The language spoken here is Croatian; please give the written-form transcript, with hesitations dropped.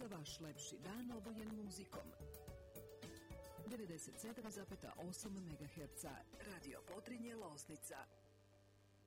vaš lepši dan obojen muzikom. 97,8 MHz Radio Podrinje Loznica.